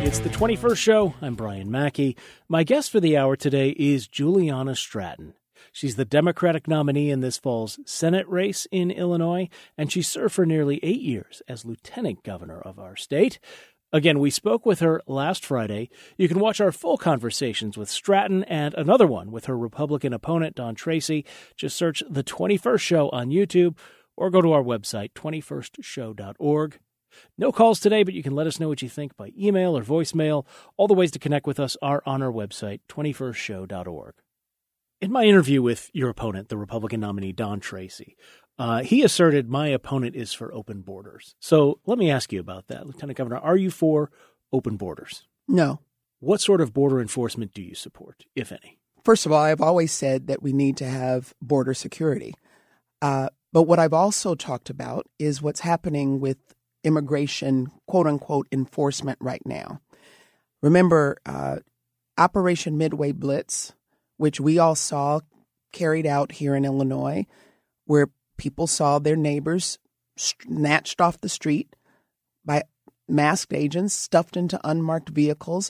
It's the 21st show. I'm Brian Mackey. My guest for the hour today is Juliana Stratton. She's the Democratic nominee in this fall's Senate race in Illinois, and she served for nearly 8 years as lieutenant governor of our state. Again, we spoke with her last Friday. You can watch our full conversations with Stratton and another one with her Republican opponent, Don Tracy. Just search The 21st Show on YouTube or go to our website, 21stshow.org. No calls today, but you can let us know what you think by email or voicemail. All the ways to connect with us are on our website, 21stshow.org. In my interview with your opponent, the Republican nominee, Don Tracy, he asserted my opponent is for open borders. So let me ask you about that. Lieutenant Governor, are you for open borders? No. What sort of border enforcement do you support, if any? First of all, I've always said that we need to have border security. But what I've also talked about is what's happening with immigration, quote-unquote, enforcement right now. Remember, Operation Midway Blitz, which we all saw carried out here in Illinois, where people saw their neighbors snatched off the street by masked agents, stuffed into unmarked vehicles.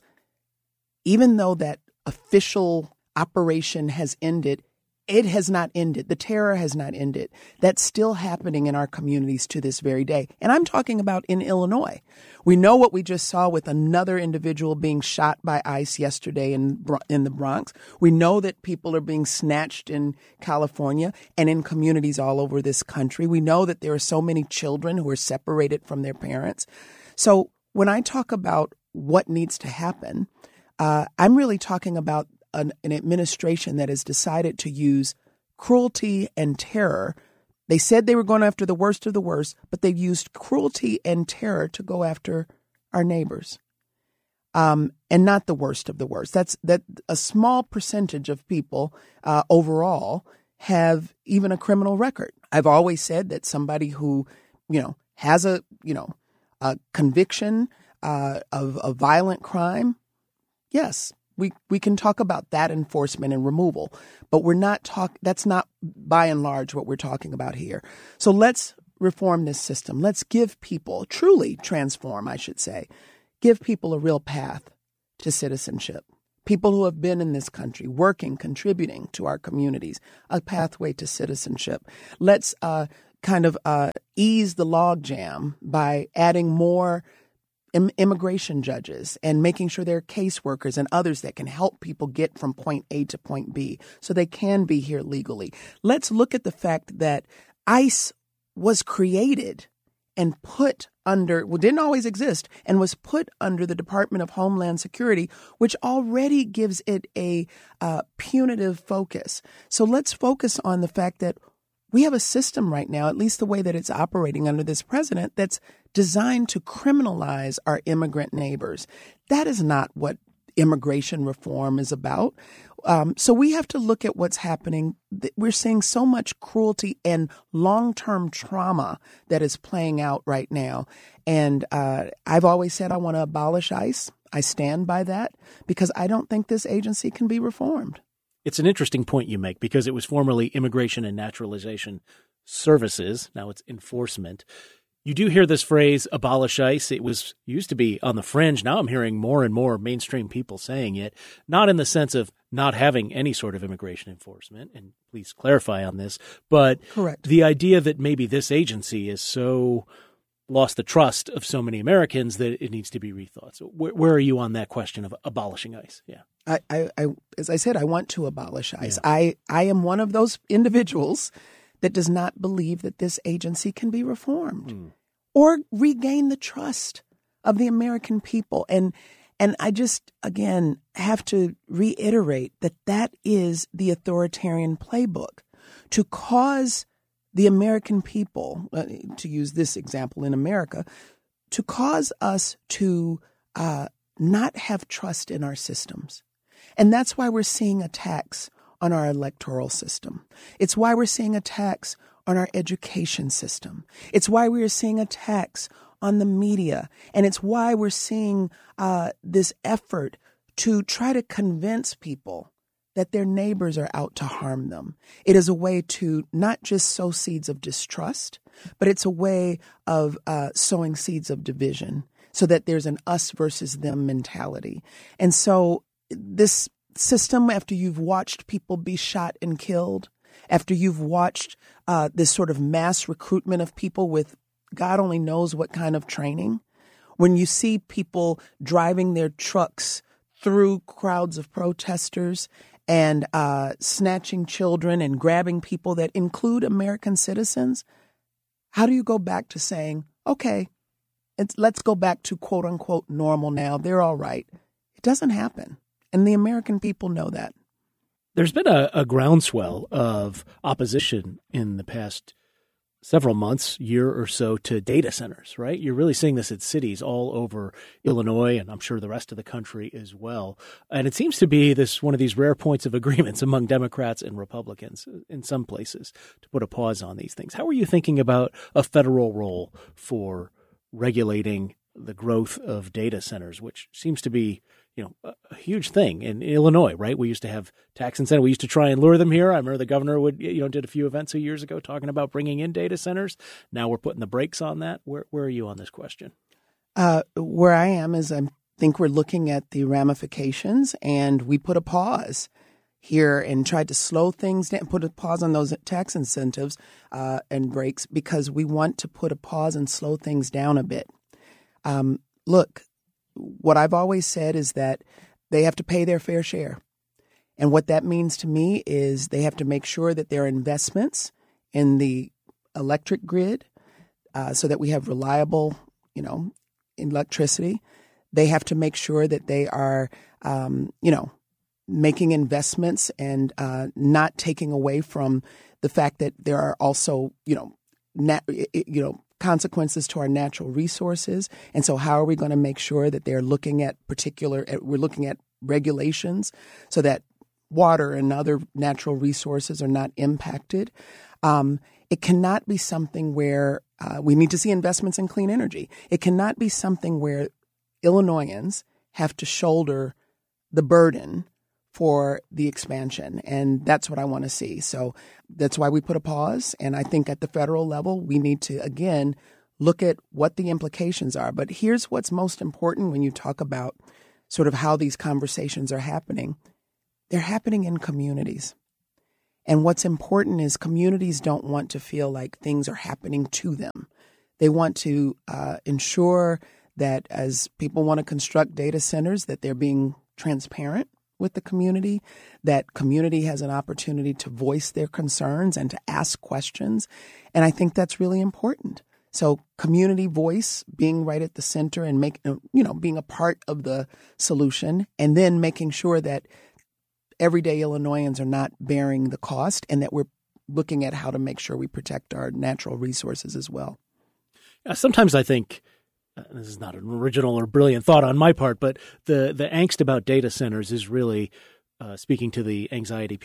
Even though that official operation has ended, it has not ended. The terror has not ended. That's still happening in our communities to this very day. And I'm talking about in Illinois. We know what we just saw with another individual being shot by ICE yesterday in the Bronx. We know that people are being snatched in California and in communities all over this country. We know that there are so many children who are separated from their parents. So when I talk about what needs to happen, I'm really talking about an administration that has decided to use cruelty and terror. They said they were going after the worst of the worst, but they've used cruelty and terror to go after our neighbors, and not the worst of the worst. That's a small percentage of people overall have even a criminal record. I've always said that somebody who, has a conviction of a violent crime, yes, we can talk about that enforcement and removal, but that's not by and large what we're talking about here. So let's reform this system. Let's give people, truly transform, I should say, give people a real path to citizenship. People who have been in this country, working, contributing to our communities, a pathway to citizenship. Let's ease the logjam by adding more immigration judges and making sure there are caseworkers and others that can help people get from point A to point B so they can be here legally. Let's look at the fact that ICE was created and put under, didn't always exist, and was put under the Department of Homeland Security, which already gives it a punitive focus. So let's focus on the fact that we have a system right now, at least the way that it's operating under this president, that's designed to criminalize our immigrant neighbors. That is not what immigration reform is about. So we have to look at what's happening. We're seeing so much cruelty and long-term trauma that is playing out right now. And I've always said I want to abolish ICE. I stand by that because I don't think this agency can be reformed. It's an interesting point you make because it was formerly Immigration and Naturalization Services. Now it's enforcement. You do hear this phrase, abolish ICE. It used to be on the fringe. Now I'm hearing more and more mainstream people saying it, not in the sense of not having any sort of immigration enforcement. And please clarify on this. But correct. The idea that maybe this agency is so lost the trust of so many Americans that it needs to be rethought. So where are you on that question of abolishing ICE? Yeah. I as I said, I want to abolish ICE. Yeah. I am one of those individuals that does not believe that this agency can be reformed or regain the trust of the American people. And I just, again, have to reiterate that is the authoritarian playbook to cause the American people, to use this example in America, to cause us to not have trust in our systems. And that's why we're seeing attacks on our electoral system. It's why we're seeing attacks on our education system. It's why we are seeing attacks on the media. And it's why we're seeing this effort to try to convince people that their neighbors are out to harm them. It is a way to not just sow seeds of distrust, but it's a way of sowing seeds of division. so that there's an us versus them mentality. And so this system, after you've watched people be shot and killed, after you've watched this sort of mass recruitment of people with God only knows what kind of training, when you see people driving their trucks through crowds of protesters and snatching children and grabbing people that include American citizens, how do you go back to saying, okay, let's go back to quote unquote normal now. They're all right. It doesn't happen. And the American people know that. There's been a groundswell of opposition in the past several months, year or so, to data centers, right? You're really seeing this at cities all over Illinois, and I'm sure the rest of the country as well. And it seems to be one of these rare points of agreements among Democrats and Republicans in some places to put a pause on these things. How are you thinking about a federal role for regulating the growth of data centers, which seems to be, a huge thing in Illinois, right? We used to have tax incentive. We used to try and lure them here. I remember the governor did a few events a few years ago talking about bringing in data centers. Now we're putting the brakes on that. Where are you on this question? Where I am is I think we're looking at the ramifications, and we put a pause here and tried to slow things down, put a pause on those tax incentives and brakes, because we want to put a pause and slow things down a bit. Look, what I've always said is that they have to pay their fair share. And what that means to me is they have to make sure that there are investments in the electric grid so that we have reliable, electricity. They have to make sure that they are, making investments and not taking away from the fact that there are also, consequences to our natural resources. And so how are we going to make sure that they're looking at we're looking at regulations so that water and other natural resources are not impacted? It cannot be something where we need to see investments in clean energy. It cannot be something where Illinoisans have to shoulder the burden for the expansion. And that's what I want to see. So that's why we put a pause. And I think at the federal level, we need to, again, look at what the implications are. But here's what's most important when you talk about sort of how these conversations are happening. They're happening in communities. And what's important is communities don't want to feel like things are happening to them. They want to ensure that as people want to construct data centers, that they're being transparent with the community, that community has an opportunity to voice their concerns and to ask questions. And I think that's really important. So community voice being right at the center and being a part of the solution, and then making sure that everyday Illinoisans are not bearing the cost, and that we're looking at how to make sure we protect our natural resources as well. Sometimes I think, this is not an original or brilliant thought on my part, but the angst about data centers is really speaking to the anxiety